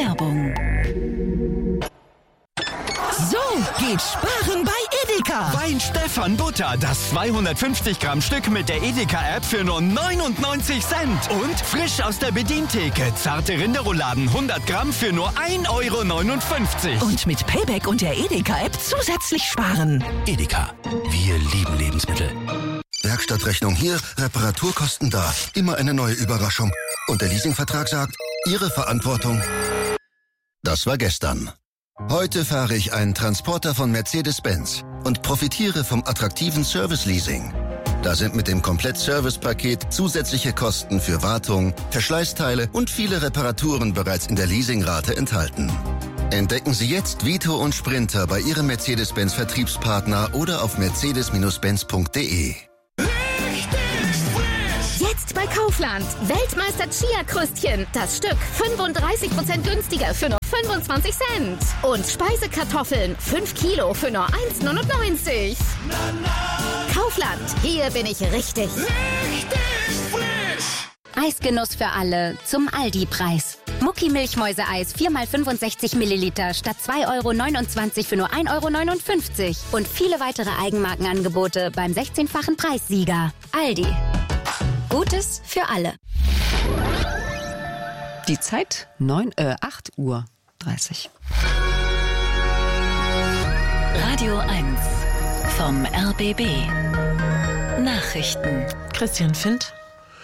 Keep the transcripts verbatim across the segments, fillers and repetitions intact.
Werbung. So geht Sparen bei Edeka. Wein Stefan Butter, das zweihundertfünfzig Gramm Stück mit der Edeka-App für nur neunundneunzig Cent. Und frisch aus der Bedientheke, zarte Rinderrouladen hundert Gramm für nur ein Euro neunundfünfzig. Und mit Payback und der Edeka-App zusätzlich sparen. Edeka, wir lieben Lebensmittel. Werkstattrechnung hier, Reparaturkosten da. Immer eine neue Überraschung. Und der Leasingvertrag sagt, Ihre Verantwortung. Das war gestern. Heute fahre ich einen Transporter von Mercedes-Benz und profitiere vom attraktiven Service-Leasing. Da sind mit dem Komplett-Service-Paket zusätzliche Kosten für Wartung, Verschleißteile und viele Reparaturen bereits in der Leasingrate enthalten. Entdecken Sie jetzt Vito und Sprinter bei Ihrem Mercedes-Benz-Vertriebspartner oder auf mercedes Benz punkt de. Jetzt bei Kaufland. Weltmeister Chia-Krüstchen. Das Stück fünfunddreißig Prozent günstiger für nur fünfundzwanzig Cent. Und Speisekartoffeln fünf Kilo für nur eins neunundneunzig. Kaufland. Hier bin ich richtig. Richtig frisch. Eisgenuss für alle zum Aldi-Preis. Mucki Milchmäuseeis vier mal fünfundsechzig Milliliter statt zwei Euro neunundzwanzig für nur ein Euro neunundfünfzig. Und viele weitere Eigenmarkenangebote beim sechzehnfachen Preissieger. Aldi. Gutes für alle. Die Zeit neun, äh, acht Uhr dreißig. Radio eins vom R B B. Nachrichten. Christian Findt.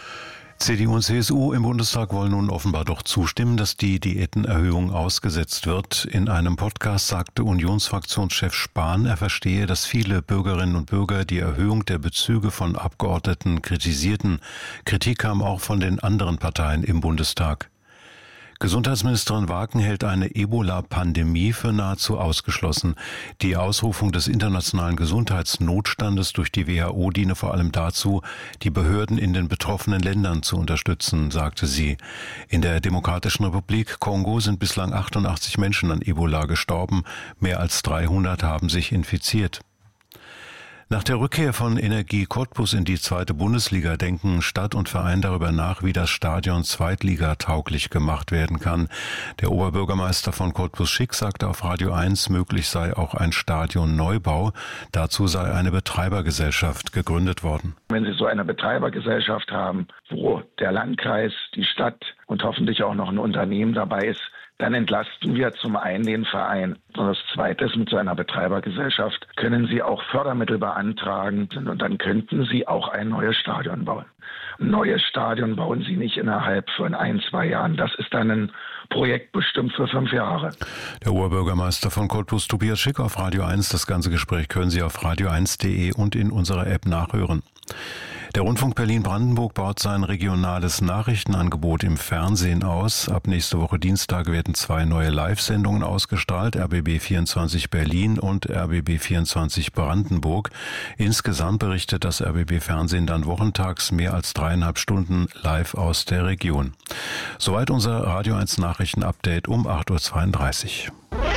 C D U und C S U im Bundestag wollen nun offenbar doch zustimmen, dass die Diätenerhöhung ausgesetzt wird. In einem Podcast sagte Unionsfraktionschef Spahn, er verstehe, dass viele Bürgerinnen und Bürger die Erhöhung der Bezüge von Abgeordneten kritisierten. Kritik kam auch von den anderen Parteien im Bundestag. Gesundheitsministerin Waken hält eine Ebola-Pandemie für nahezu ausgeschlossen. Die Ausrufung des internationalen Gesundheitsnotstandes durch die W H O diene vor allem dazu, die Behörden in den betroffenen Ländern zu unterstützen, sagte sie. In der Demokratischen Republik Kongo sind bislang achtundachtzig Menschen an Ebola gestorben. Mehr als dreihundert haben sich infiziert. Nach der Rückkehr von Energie Cottbus in die zweite Bundesliga denken Stadt und Verein darüber nach, wie das Stadion zweitligatauglich gemacht werden kann. Der Oberbürgermeister von Cottbus Schick sagte auf Radio eins, möglich sei auch ein Stadionneubau. Dazu sei eine Betreibergesellschaft gegründet worden. Wenn Sie so eine Betreibergesellschaft haben, wo der Landkreis, die Stadt und hoffentlich auch noch ein Unternehmen dabei ist, dann entlasten wir zum einen den Verein. Und das Zweite ist, mit so einer Betreibergesellschaft können Sie auch Fördermittel beantragen und dann könnten Sie auch ein neues Stadion bauen. Ein neues Stadion bauen Sie nicht innerhalb von ein, zwei Jahren. Das ist dann ein Projekt bestimmt für fünf Jahre. Der Oberbürgermeister von Cottbus, Tobias Schick, auf Radio eins. Das ganze Gespräch können Sie auf radio eins punkt de und in unserer App nachhören. Der Rundfunk Berlin-Brandenburg baut sein regionales Nachrichtenangebot im Fernsehen aus. Ab nächste Woche Dienstag werden zwei neue Live-Sendungen ausgestrahlt, R B B vierundzwanzig Berlin und R B B vierundzwanzig Brandenburg. Insgesamt berichtet das R B B Fernsehen dann wochentags mehr als dreieinhalb Stunden live aus der Region. Soweit unser Radio eins Nachrichten-Update um acht Uhr zweiunddreißig.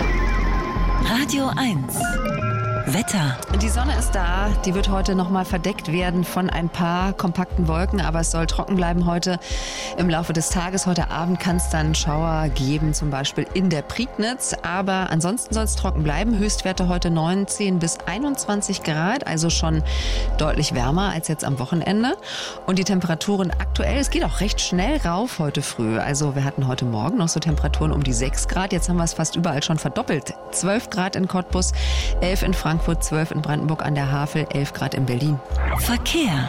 Radio eins. Wetter. Die Sonne ist da, die wird heute nochmal verdeckt werden von ein paar kompakten Wolken, aber es soll trocken bleiben heute im Laufe des Tages. Heute Abend kann es dann Schauer geben, zum Beispiel in der Prignitz, aber ansonsten soll es trocken bleiben. Höchstwerte heute neunzehn bis einundzwanzig Grad, also schon deutlich wärmer als jetzt am Wochenende. Und die Temperaturen aktuell, es geht auch recht schnell rauf heute früh. Also wir hatten heute Morgen noch so Temperaturen um die sechs Grad, jetzt haben wir es fast überall schon verdoppelt. zwölf Grad in Cottbus, elf in Frankfurt. Frankfurt, zwölf in Brandenburg an der Havel, elf Grad in Berlin. Verkehr.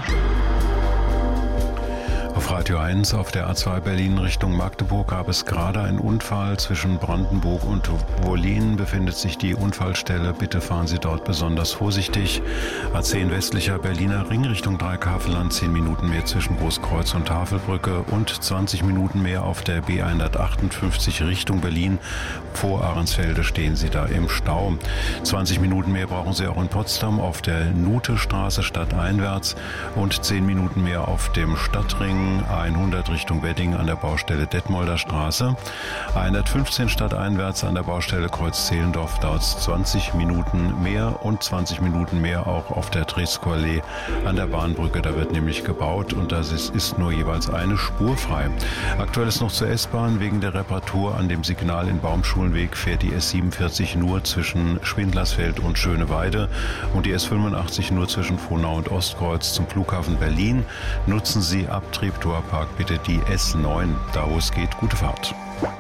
Auf Radio eins auf der A zwei Berlin Richtung Magdeburg gab es gerade einen Unfall. Zwischen Brandenburg und Wollin befindet sich die Unfallstelle. Bitte fahren Sie dort besonders vorsichtig. A zehn westlicher Berliner Ring Richtung Dreieckhavelland, zehn Minuten mehr zwischen Großkreuz und Tafelbrücke und zwanzig Minuten mehr auf der B hundertachtundfünfzig Richtung Berlin. Vor Ahrensfelde stehen Sie da im Stau. zwanzig Minuten mehr brauchen Sie auch in Potsdam auf der Nutestraße stadteinwärts und zehn Minuten mehr auf dem Stadtring Rügen hundert Richtung Wedding an der Baustelle Detmolder Straße. hundertfünfzehn stadteinwärts an der Baustelle Kreuz Zehlendorf dauert es zwanzig Minuten mehr und zwanzig Minuten mehr auch auf der Tresco-Allee an der Bahnbrücke. Da wird nämlich gebaut und das ist, ist nur jeweils eine Spur frei. Aktuell ist noch zur S-Bahn. Wegen der Reparatur an dem Signal in Baumschulenweg fährt die S siebenundvierzig nur zwischen Schwindlersfeld und Schöneweide und die S fünfundachtzig nur zwischen Frohnau und Ostkreuz zum Flughafen Berlin. Nutzen Sie ab Treptower Park bitte die S neun. Da wo es geht, gute Fahrt.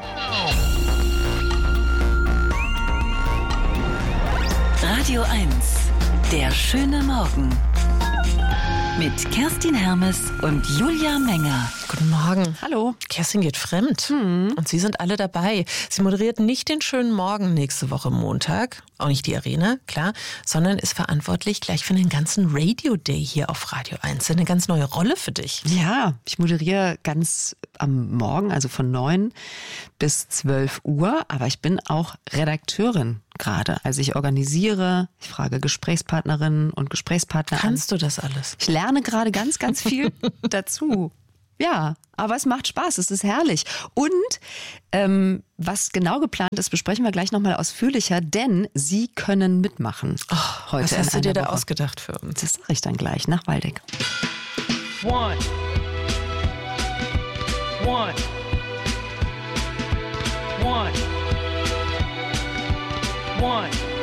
Radio eins, der schöne Morgen. Mit Kerstin Hermes und Julia Menger. Guten Morgen. Hallo. Kerstin geht fremd. Hm. Und Sie sind alle dabei. Sie moderiert nicht den schönen Morgen nächste Woche Montag, auch nicht die Arena, klar, sondern ist verantwortlich gleich für den ganzen Radio Day hier auf Radio eins. Eine ganz neue Rolle für dich. Ja, ich moderiere ganz am Morgen, also von neun bis zwölf Uhr, aber ich bin auch Redakteurin gerade. Also ich organisiere, ich frage Gesprächspartnerinnen und Gesprächspartner an. Kannst du das alles? Ich lerne gerade ganz, ganz viel dazu. Ja, aber es macht Spaß, es ist herrlich. Und ähm, was genau geplant ist, besprechen wir gleich nochmal ausführlicher, denn Sie können mitmachen. Oh, heute was hast du dir da Woche. ausgedacht für uns? Das sage ich dann gleich nach Waldeck. One. One. One. One.